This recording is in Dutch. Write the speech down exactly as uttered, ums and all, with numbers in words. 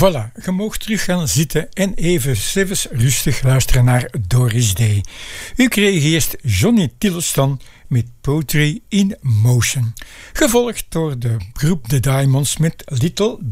Voilà, je mag terug gaan zitten en even zelfs rustig luisteren naar Doris Day. U kreeg eerst Johnny Tillotson met Poetry in Motion, gevolgd door de groep The Diamonds met Little